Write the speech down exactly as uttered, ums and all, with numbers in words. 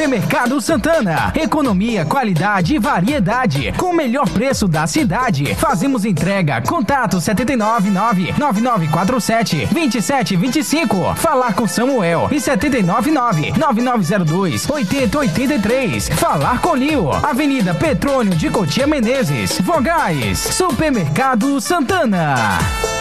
Supermercado Santana. Economia, qualidade e variedade. Com o melhor preço da cidade. Fazemos entrega. Contato sete nove nove, nove nove quatro sete, dois sete dois cinco. Falar com Samuel. E sete nove nove, nove nove zero dois, oito zero oito três. Falar com Lio. Avenida Petrônio de Cotia Menezes. Vogais. Supermercado Santana.